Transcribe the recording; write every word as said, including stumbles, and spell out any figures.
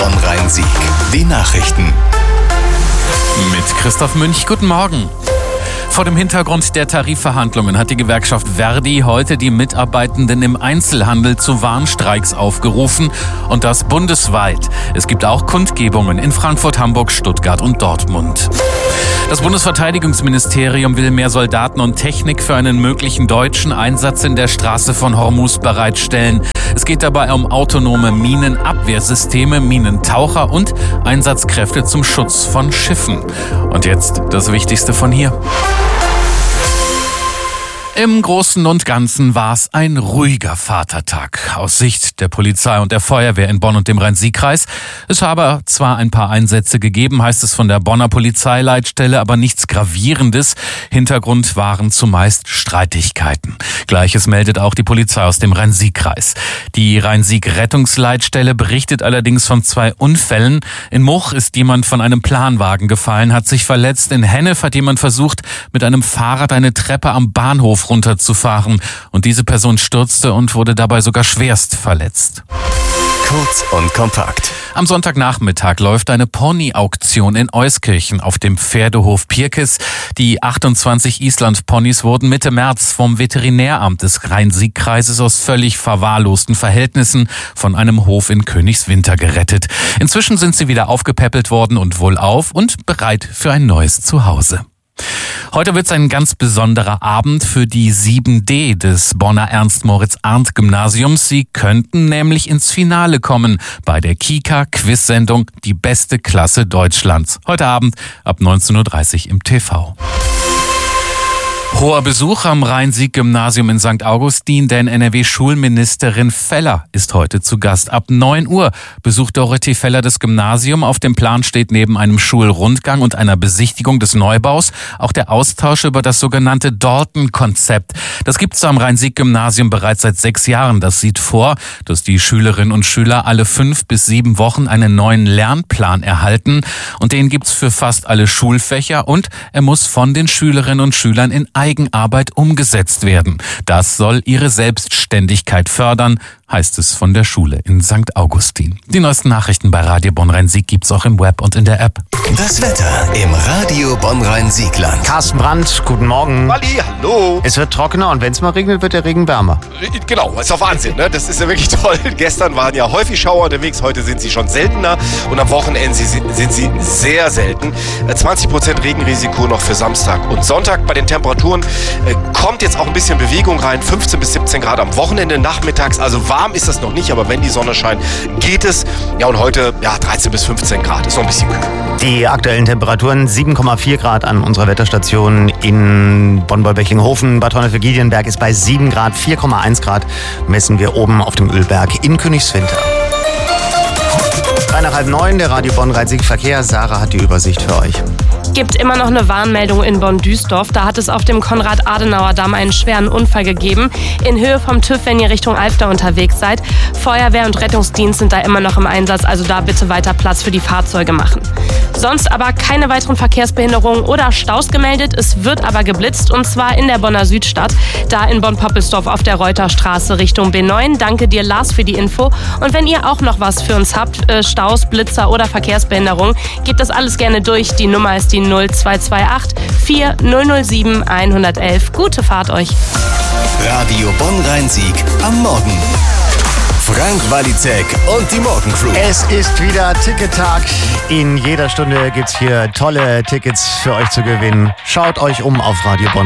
Bonn-Rhein-Sieg. Die Nachrichten. Mit Christoph Münch, guten Morgen. Vor dem Hintergrund der Tarifverhandlungen hat die Gewerkschaft Verdi heute die Mitarbeitenden im Einzelhandel zu Warnstreiks aufgerufen und das bundesweit. Es gibt auch Kundgebungen in Frankfurt, Hamburg, Stuttgart und Dortmund. Das Bundesverteidigungsministerium will mehr Soldaten und Technik für einen möglichen deutschen Einsatz in der Straße von Hormuz bereitstellen. Es geht dabei um autonome Minenabwehrsysteme, Minentaucher und Einsatzkräfte zum Schutz von Schiffen. Und jetzt das Wichtigste von hier. Im Großen und Ganzen war es ein ruhiger Vatertag aus Sicht der Polizei und der Feuerwehr in Bonn und dem Rhein-Sieg-Kreis. Es habe zwar ein paar Einsätze gegeben, heißt es von der Bonner Polizeileitstelle, aber nichts Gravierendes. Hintergrund waren zumeist Streitigkeiten. Gleiches meldet auch die Polizei aus dem Rhein-Sieg-Kreis. Die Rhein-Sieg-Rettungsleitstelle berichtet allerdings von zwei Unfällen. In Much ist jemand von einem Planwagen gefallen, hat sich verletzt. In Hennef hat jemand versucht, mit einem Fahrrad eine Treppe am Bahnhof runterzufahren und diese Person stürzte und wurde dabei sogar schwerst verletzt. Kurz und kompakt. Am Sonntagnachmittag läuft eine Pony-Auktion in Euskirchen auf dem Pferdehof Pirkes. Die achtundzwanzig Island-Ponys wurden Mitte März vom Veterinäramt des Rhein-Sieg-Kreises aus völlig verwahrlosten Verhältnissen von einem Hof in Königswinter gerettet. Inzwischen sind sie wieder aufgepäppelt worden und wohlauf und bereit für ein neues Zuhause. Heute wird es ein ganz besonderer Abend für die sieben D des Bonner Ernst-Moritz-Arndt-Gymnasiums. Sie könnten nämlich ins Finale kommen bei der Kika-Quiz-Sendung Die beste Klasse Deutschlands. Heute Abend ab neunzehn Uhr dreißig im T V. Hoher Besuch am Rhein-Sieg-Gymnasium in Sankt Augustin, denn N R W-Schulministerin Feller ist heute zu Gast. Ab neun Uhr besucht Dorothee Feller das Gymnasium. Auf dem Plan steht neben einem Schulrundgang und einer Besichtigung des Neubaus auch der Austausch über das sogenannte Dalton-Konzept. Das gibt es am Rhein-Sieg-Gymnasium bereits seit sechs Jahren. Das sieht vor, dass die Schülerinnen und Schüler alle fünf bis sieben Wochen einen neuen Lernplan erhalten. Und den gibt's für fast alle Schulfächer und er muss von den Schülerinnen und Schülern in Eigenarbeit umgesetzt werden. Das soll ihre Selbstständigkeit fördern, heißt es von der Schule in Sankt Augustin. Die neuesten Nachrichten bei Radio Bonn-Rhein-Sieg gibt's auch im Web und in der App. Das Wetter im Radio Bonn-Rhein-Siegland. Carsten Brandt, guten Morgen. Wally, hallo. Es wird trockener und wenn es mal regnet, wird der Regen wärmer. Genau, ist doch Wahnsinn, ne? Das ist ja wirklich toll. Gestern waren ja häufig Schauer unterwegs, heute sind sie schon seltener und am Wochenende sind sie sehr selten. zwanzig Prozent Regenrisiko noch für Samstag und Sonntag. Bei den Temperaturen kommt jetzt auch ein bisschen Bewegung rein, fünfzehn bis siebzehn Grad am Wochenende nachmittags, also warm ist das noch nicht, aber wenn die Sonne scheint, geht es. Ja, und heute ja dreizehn bis fünfzehn Grad, ist noch ein bisschen kühl. Die aktuellen Temperaturen sieben Komma vier Grad an unserer Wetterstation in Bonn-Beichlinghofen. Bad Honnefeld-Giedienberg ist bei sieben Grad, vier Komma eins Grad messen wir oben auf dem Ölberg in Königswinter. Drei nach halb neun, der Radio Bonn-Rhein-Sieg Verkehr. Sarah hat die Übersicht für euch. Gibt immer noch eine Warnmeldung in Bonn-Düsseldorf. Da hat es auf dem Konrad-Adenauer-Damm einen schweren Unfall gegeben. In Höhe vom TÜV, wenn ihr Richtung Alfter unterwegs seid. Feuerwehr und Rettungsdienst sind da immer noch im Einsatz. Also da bitte weiter Platz für die Fahrzeuge machen. Sonst aber keine weiteren Verkehrsbehinderungen oder Staus gemeldet. Es wird aber geblitzt und zwar in der Bonner Südstadt. Da in Bonn-Poppelsdorf auf der Reuterstraße Richtung B neun. Danke dir, Lars, für die Info. Und wenn ihr auch noch was für uns habt, äh, Staus, Blitzer oder Verkehrsbehinderung, gebt das alles gerne durch. Die Nummer ist die null zwei zwei acht vier null null sieben eins eins eins. Gute Fahrt euch. Radio Bonn-Rhein-Sieg am Morgen. Frank Walizek und die Morgencrew. Es ist wieder Tickettag. In jeder Stunde gibt's hier tolle Tickets für euch zu gewinnen. Schaut euch um auf Radio Bonn.